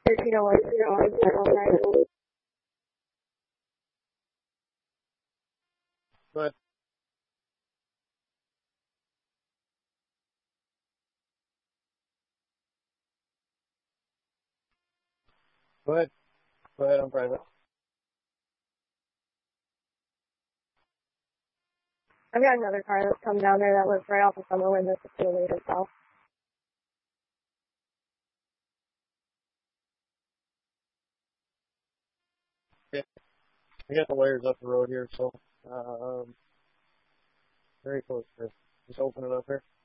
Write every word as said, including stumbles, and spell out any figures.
thirteen oh one, you know, right? But go ahead. Go ahead on private. I've got another car that's come down there that lives right off of Summerlin that's a few meters south. Okay. I got the wires up the road here, so um, very close here. Just open it up here.